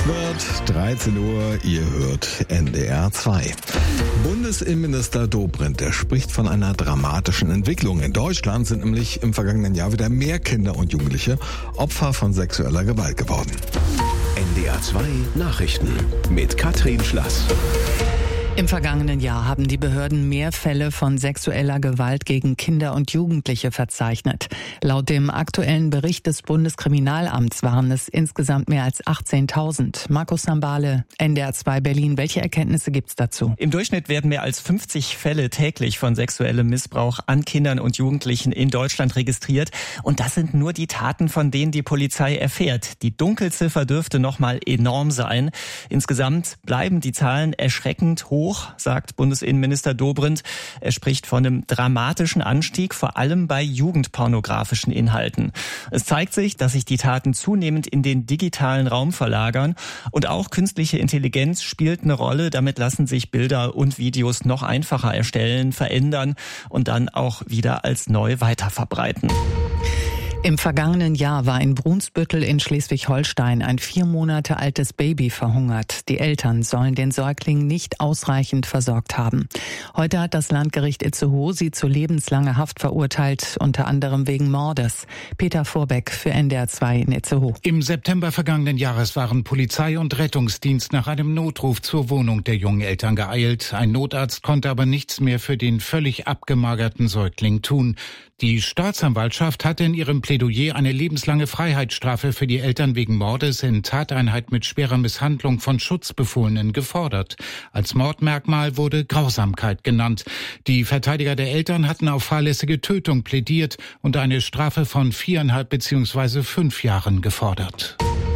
Wird 13 Uhr, ihr hört NDR 2. Bundesinnenminister Dobrindt, der spricht von einer dramatischen Entwicklung. In Deutschland sind nämlich im vergangenen Jahr wieder mehr Kinder und Jugendliche Opfer von sexueller Gewalt geworden. NDR 2 Nachrichten mit Katrin Schlass. Im vergangenen Jahr haben die Behörden mehr Fälle von sexueller Gewalt gegen Kinder und Jugendliche verzeichnet. Laut dem aktuellen Bericht des Bundeskriminalamts waren es insgesamt mehr als 18.000. Markus Sambale, NDR 2 Berlin. Welche Erkenntnisse gibt's dazu? Im Durchschnitt werden mehr als 50 Fälle täglich von sexuellem Missbrauch an Kindern und Jugendlichen in Deutschland registriert. Und das sind nur die Taten, von denen die Polizei erfährt. Die Dunkelziffer dürfte noch mal enorm sein. Insgesamt bleiben die Zahlen erschreckend hoch, sagt Bundesinnenminister Dobrindt. Er spricht von einem dramatischen Anstieg, vor allem bei jugendpornografischen Inhalten. Es zeigt sich, dass sich die Taten zunehmend in den digitalen Raum verlagern. Und auch künstliche Intelligenz spielt eine Rolle. Damit lassen sich Bilder und Videos noch einfacher erstellen, verändern und dann auch wieder als neu weiterverbreiten. Im vergangenen Jahr war in Brunsbüttel in Schleswig-Holstein ein 4 Monate altes Baby verhungert. Die Eltern sollen den Säugling nicht ausreichend versorgt haben. Heute hat das Landgericht Itzehoe sie zu lebenslanger Haft verurteilt, unter anderem wegen Mordes. Peter Vorbeck für NDR 2 in Itzehoe. Im September vergangenen Jahres waren Polizei und Rettungsdienst nach einem Notruf zur Wohnung der jungen Eltern geeilt. Ein Notarzt konnte aber nichts mehr für den völlig abgemagerten Säugling tun. Die Staatsanwaltschaft hatte in ihrem Plädoyer eine lebenslange Freiheitsstrafe für die Eltern wegen Mordes in Tateinheit mit schwerer Misshandlung von Schutzbefohlenen gefordert. Als Mordmerkmal wurde Grausamkeit genannt. Die Verteidiger der Eltern hatten auf fahrlässige Tötung plädiert und eine Strafe von 4,5 bzw. 5 Jahren gefordert.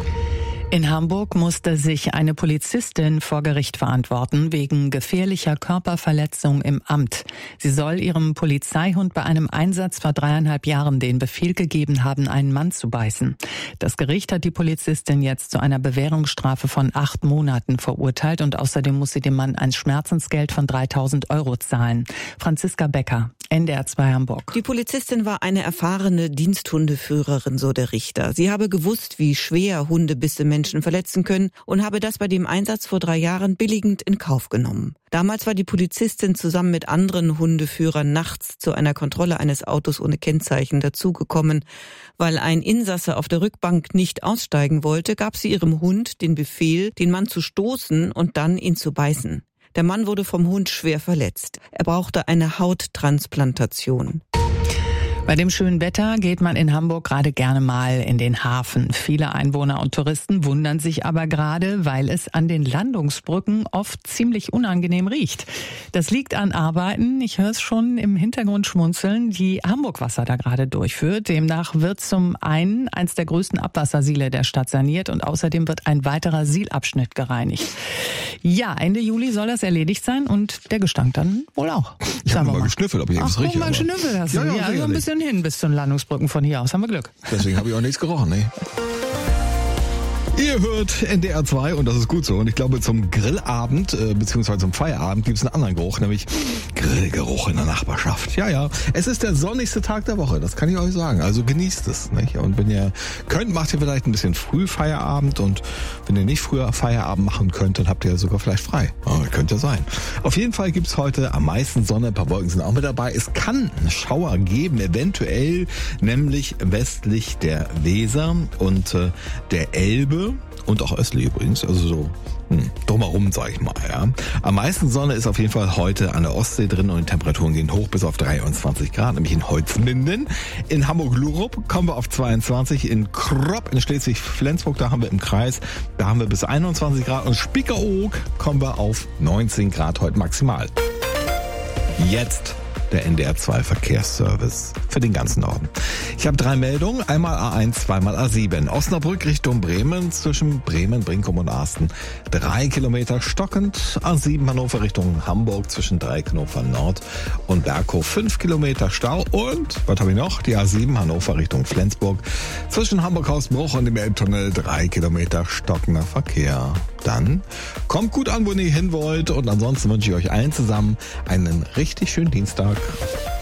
In Hamburg musste sich eine Polizistin vor Gericht verantworten wegen gefährlicher Körperverletzung im Amt. Sie soll ihrem Polizeihund bei einem Einsatz vor 3,5 Jahren den Befehl gegeben haben, einen Mann zu beißen. Das Gericht hat die Polizistin jetzt zu einer Bewährungsstrafe von 8 Monaten verurteilt und außerdem muss sie dem Mann ein Schmerzensgeld von 3.000 € zahlen. Franziska Becker, NDR 2 Hamburg. Die Polizistin war eine erfahrene Diensthundeführerin, so der Richter. Sie habe gewusst, wie schwer Hundebisse Menschen verletzen können und habe das bei dem Einsatz vor 3 Jahren billigend in Kauf genommen. Damals war die Polizistin zusammen mit anderen Hundeführern nachts zu einer Kontrolle eines Autos ohne Kennzeichen dazugekommen. Weil ein Insasse auf der Rückbank nicht aussteigen wollte, gab sie ihrem Hund den Befehl, den Mann zu stoßen und dann ihn zu beißen. Der Mann wurde vom Hund schwer verletzt. Er brauchte eine Hauttransplantation. Bei dem schönen Wetter geht man in Hamburg gerade gerne mal in den Hafen. Viele Einwohner und Touristen wundern sich aber gerade, weil es an den Landungsbrücken oft ziemlich unangenehm riecht. Das liegt an Arbeiten, ich höre es schon im Hintergrund schmunzeln, die Hamburg Wasser da gerade durchführt. Demnach wird zum einen eins der größten Abwassersiele der Stadt saniert und außerdem wird ein weiterer Sielabschnitt gereinigt. Ja, Ende Juli soll das erledigt sein und der Gestank dann wohl auch. Ich habe mal geschnüffelt, ob ich etwas rieche. Mal geschnüffelt hast du. Ja, so ein bisschen hin bis zu den Landungsbrücken von hier aus. Haben wir Glück. Deswegen habe ich auch nichts gerochen, ne? Ihr hört NDR 2 und das ist gut so. Und ich glaube, zum Grillabend beziehungsweise zum Feierabend gibt es einen anderen Geruch, nämlich Grillgeruch in der Nachbarschaft. Ja, es ist der sonnigste Tag der Woche, das kann ich euch sagen. Also genießt es, nicht? Und wenn ihr könnt, macht ihr vielleicht ein bisschen früh Feierabend. Und wenn ihr nicht früher Feierabend machen könnt, dann habt ihr sogar vielleicht frei. Oh, könnte ja sein. Auf jeden Fall gibt es heute am meisten Sonne, ein paar Wolken sind auch mit dabei. Es kann einen Schauer geben, eventuell, nämlich westlich der Weser und der Elbe. Und auch östlich übrigens, also so drumherum, sag ich mal. Ja. Am meisten Sonne ist auf jeden Fall heute an der Ostsee drin und die Temperaturen gehen hoch bis auf 23 Grad, nämlich in Holzminden. In Hamburg-Lurup kommen wir auf 22, in Kropp in Schleswig-Flensburg, da haben wir im Kreis, da haben wir bis 21 Grad und Spiekeroog kommen wir auf 19 Grad heute maximal. Jetzt der NDR 2 Verkehrsservice für den ganzen Norden. Ich habe 3 Meldungen, einmal A1, zweimal A7. Osnabrück Richtung Bremen, zwischen Bremen, Brinkum und Arsten 3 Kilometer stockend. A7 Hannover Richtung Hamburg zwischen Dreieckhannover Nord und Berghof 5 Kilometer Stau. Und, was habe ich noch? Die A7 Hannover Richtung Flensburg zwischen Hamburg-Hausbruch und dem Elbtunnel 3 Kilometer stockender Verkehr. Dann kommt gut an, wo ihr hin wollt und ansonsten wünsche ich euch allen zusammen einen richtig schönen Dienstag.